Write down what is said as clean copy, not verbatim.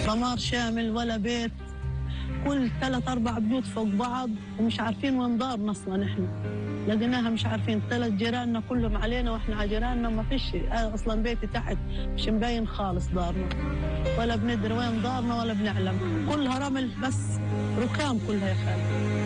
دمار شامل، ولا بيت، كل 3-4 بيوت فوق بعض، ومش عارفين وين دارنا اصلا. احنا لقيناها مش عارفين. 3 جيراننا كلهم علينا واحنا على جيراننا ما فيش. اصلا بيتي تحت مش مبين خالص دارنا، ولا بندري وين دارنا ولا بنعلم. كلها رمل بس، ركام كلها يا خالد.